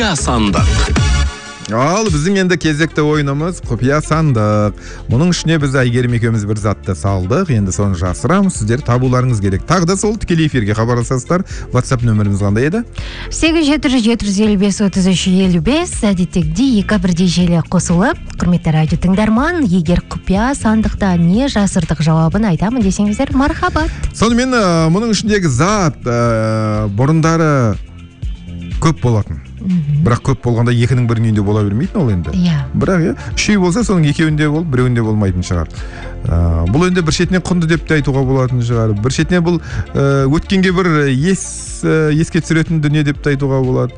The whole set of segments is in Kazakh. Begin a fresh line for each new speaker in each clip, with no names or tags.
Құпия сандық.
Ал біздің енді кезекті ойынымыз құпия сандық. Мұның ішіне біз Әйгерім екеуміз бір затты салдық. Енді соны жасырамыз. Сіздер табуларыңыз керек. Тағы да сол тікелей эфирге хабарласасыздар. WhatsApp нөміріміз қандай еді?
87-755-3355. Әдеттегідей 2-1 желі қосылып, құрметті радио тыңдарман, егер құпия сандықта не жасырдық жауабын айтамын десеңіздер, мархабат.
Сонымен мұның ішіндегі зат бұрындары көп болатын. Бірақ көп болғанда екінің бірінің үйінде бола бермейтін ол енді. Бірақ үшеу болса соның екеуінде болып, біреуінде болмайтын шығар. Бұл енді бір шетінен құнды деп те айтуға болатын шығар. Бір шетінен бұл өткенге бір еске түсіретін дүние деп те айтуға болады.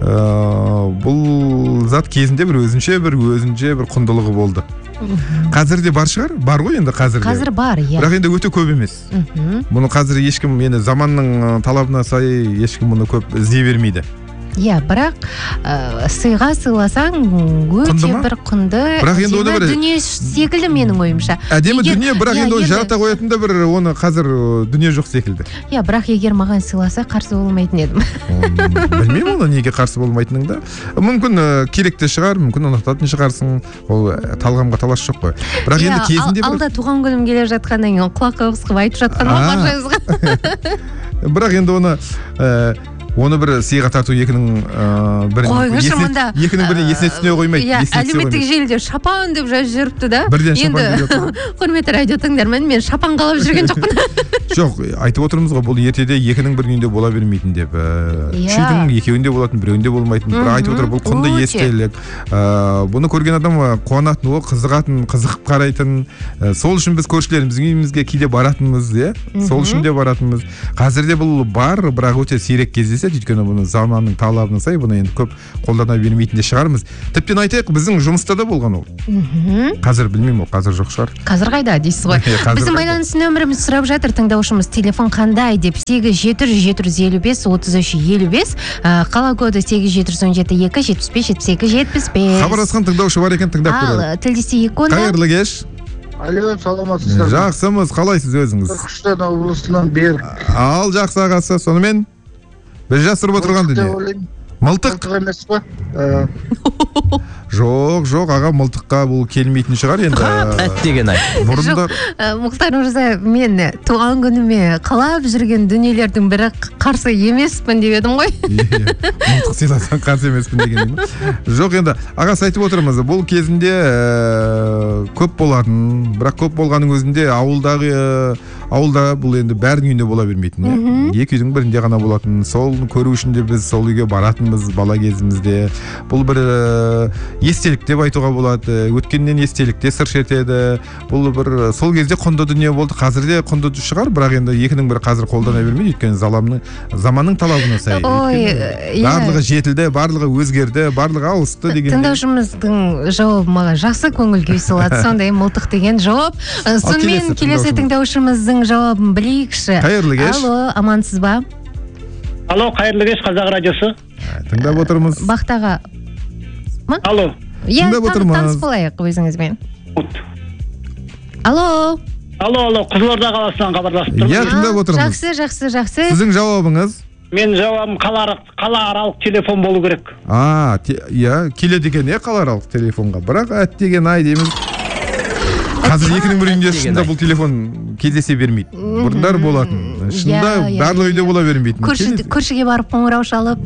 Бұл зат кезінде бір өзінше бір құндылығы болды. Қазір де бар шығар? Бар ғой енді қазір де.
Қазір бар, иә.
Бірақ енді өте көп емес. Бұны қазір ешкім, енді заманның талабына сай ешкім бұны көп іздей бермейді.
Иә, бірақ сыйға сыйласаң өте бір құнды, әдемі дүние секілді менің ойымша.
Әдемі дүние, бірақ енді оны жарата қоятында бір оны қазір дүние жоқ секілді.
Иә, бірақ егер маған сыйласа қарсы болмайтын едім.
Білмеймін оны неге қарсы болмайтыныңды. Мүмкін керекті шығар, мүмкін ұнататын шығарсың. Ол талғамға талас жоқ қой. Бірақ енді кезінде
алда туған күнім келе жатқаннан кейін құлақ қағыс қылып айтып жатқан баршаңызға.
Бірақ енді оны бір сыйға тарту екінің біріне есіне түсіне қоймайды.
Әлеуметтік желіде шапан деп жазып жүріпті да. Енді құрметті радио тыңдарман, мен шапан қалап жүрген жоқпын.
Жоқ, айтып отырмыз ғой, бұл ертеде екінің бір үйінде бола бермейтін деп. Үшеудің екеуінде болатын, біреуінде болмайтын. Бірақ айтып отыр, бұл құнды естелік. Бұны көрген адам қуанатын, ол қызығатын, қызығып қарайтын. Сол үшін біз көршілеріміздің үйімізге кейде баратынбыз, сол үшін де баратынбыз. Қазірде бұл бар, бірақ өте сирек кездеседі. Өйткені бұны заманның талабына сай бұны енді көп қолдана бермейтін де шығармыз. Тіптен айтайық, біздің жұмыста да болған ол. Қазір білмеймін, ол қазір жоқ шығар.
Қазір қайда дейсіз ғой. Біздің байланыс нөміріміз сұрап жатыр, тыңдаушымыз телефон қандай деп 87-755-3355, қала коды 8717-2-75-72-75.
Хабарласқан тыңдаушы бар екен, тыңдап көрейік.
Ал, тілдесейік онда.
Қайырлы кеш.
Алло, саламатсыздар.
Жақсымыз, қалайсыз өзіңіз?
Түркістан облысынан Берік.
Ал, жақсы ағасы, сонымен біз жасырып отырған дүние. Мылтық
емес па?
Жоқ, аға, мылтыққа бұл келмейтін шығар енді.
Әттеген ай.
Жоқ, Мұхтар Мырза, мен туған күніме қалап жүрген дүниелердің бірі қарсы емеспін деп едім ғой.
Мылтық сыйласаң қарсы емеспін деген. Жоқ, енді ағасы айтып отырмыз, бұл кезінде көп болатын, бірақ көп болғаның өзінде ауылда бұл енді бәрінің үйінде бола бермейтін. Екі үйдің бірінде ғана болатын. Сол көру үшін де біз сол үйге баратынбыз бала кезімізде. Бұл бір естелік деп айтуға болады. Өткеннен естелікте сыр шертеді. Бұл бір сол кезде құнды дүние болды. Қазірде құнды шығар, бірақ енді екінің бірі қазір қолдана бермейді. Өйткені заманның талабына сай. Барлығы жетілді, барлығы өзгерді, барлығы ауысты деген.
Тыңдаушымыздың жауабы маған жақсы көңіл күй сыйлады. Сондай мылтық деген жауап. Сонымен келесі тыңдаушымыздың жауабын білейікші.
Қайырлы кеш.
Алло, амансыз ба?
Алло, қайырлы кеш, Қазақ радиосы.
Тыңдап отырмыз.
Бақтаға.
Алло.
Тыңдап отырмыз.
Таныс болайық өзіңізбен. Алло,
Қызылорда қаласынан хабарласып тұрмын.
Иә, тыңдап отырмыз.
Жақсы.
Сіздің жауабыңыз?
Мен жауабым қалааралық телефон болу керек.
Иә, келеді екен, қалааралық телефонға. Бірақ әттеген ай дейміз. Қазір екінің бір үйінде шында бұл телефон кездесе бермейді. Бұрындар болатын. Шында барлық үйде бола бермейтін.
Көршіге барып қоңырау шалып,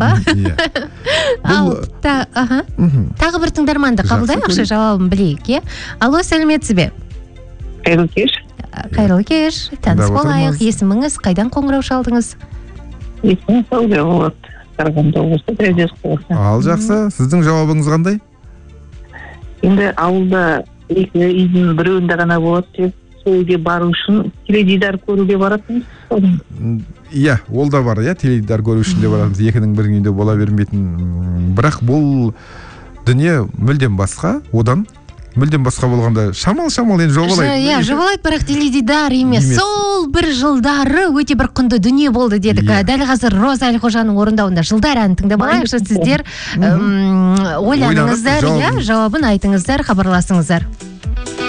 тағы бір тыңдарманды қабылдайық, жауабын білейік. Алло, сәлеметсіз бе? Қайырлы кеш. Таныс болайық. Есіміңіз, қайдан қоңырау шалдыңыз?
Есімім Сәуле болады. Қарағанды облысы Терезесі қаласы.
Ал, жақсы. Сіздің жауабыңыз қандай?
Енді ауылда екі үйдің біреуінде ғана болады деп, сол үйге бару үшін теледидар көруге баратынбыз.
Иә, ол да бар, теледидар көру үшін де баратынбыз. Екінің бірінің үйінде бола бермейтін. Бірақ бұл дүние мүлдем басқа, одан мүлдем басқа болғанда шамал енді жобалайды.
Жобалайды, бірақ теледидар емес. Сол бір жылдары өте бір құнды дүние болды дедік. Дәл қазір Роза Әлқожаның орындауында жылдар әнін тыңдап алайықшы. Сіздер ойланыңыздар, жауабын айтыңыздар, хабарласыңыздар.